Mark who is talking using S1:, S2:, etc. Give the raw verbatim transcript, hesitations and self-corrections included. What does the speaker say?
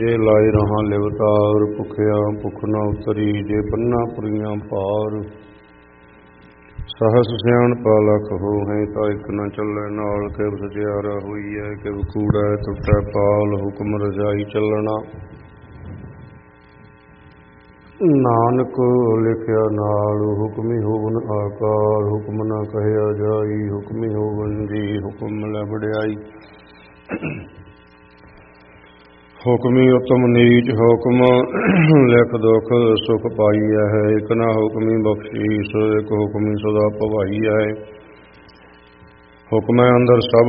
S1: ਜੇ ਲਾਏ ਰਹਾ ਲਿਵਤਾਰ, ਭੁਖਿਆ ਭੁਖ ਨਾ ਉਤਰੀ, ਜੇ ਬੰਨਾ ਪੁਰੀਆਂ ਪਾਰ। ਸਹਸ ਸਿਆਣਪਾ ਲਖ ਹੋਹੈ, ਤਾਂ ਇੱਕ ਨ ਚੱਲੈ ਨਾਲ। ਕਿਵ ਸਚਿਆਰਾ ਹੋਈਐ, ਕਿਵ ਕੂੜੈ ਟੁੱਟੈ ਪਾਲ। ਹੁਕਮ ਰਜਾਈ ਚੱਲਣਾ ਨਾਨਕ ਲਿਖਿਆ ਨਾਲ। ਹੁਕਮੀ ਹੋਵਨ ਆਕਾਰ, ਹੁਕਮ ਨਾ ਕਹਿਆ ਜਾਈ। ਹੁਕਮੀ ਹੋਵਨ ਜੀ, ਹੁਕਮ ਲੈ ਵਡਿਆਈ। ਹੁਕਮੀ ਉਤਮ ਨੀਚ, ਹੁਕਮ ਲਿਖ ਦੁਖ ਸੁਖ ਪਾਈਐ ਹੈ। ਇਕ ਨਾ ਹੁਕਮੀ ਬਖਸ਼ੀਸ, ਇਕ ਹੁਕਮੀ ਸਦਾ ਭਵਾਈਐ। ਹੁਕਮੈ ਅੰਦਰ ਸਭ